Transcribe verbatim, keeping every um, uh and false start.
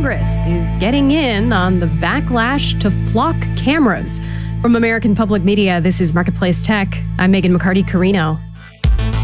Congress is getting in on the backlash to flock cameras. From American Public Media, this is Marketplace Tech. I'm Megan McCarty-Carino.